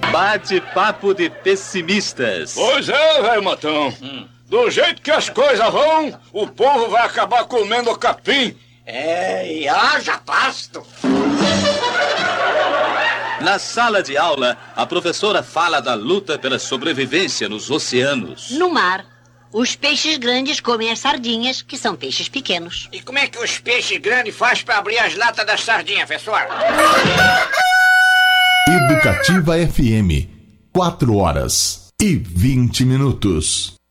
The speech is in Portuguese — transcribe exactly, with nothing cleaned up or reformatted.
Bate-papo de pessimistas. Pois é, velho Matão. Hum. Do jeito que as coisas vão, o povo vai acabar comendo capim. É, e haja pasto. Na sala de aula, a professora fala da luta pela sobrevivência nos oceanos. No mar, os peixes grandes comem as sardinhas, que são peixes pequenos. E como é que os peixes grandes fazem para abrir as latas das sardinhas, professor? Educativa F M, quatro horas e vinte minutos.